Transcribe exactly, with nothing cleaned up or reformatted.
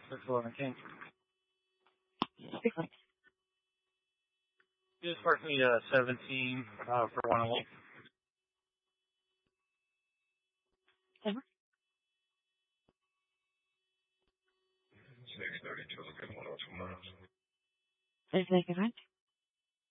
six eleven King. Six one. Just park me to seventeen uh, for one only. Seven. six thirty-two, looking one oh two miles. There's like a right.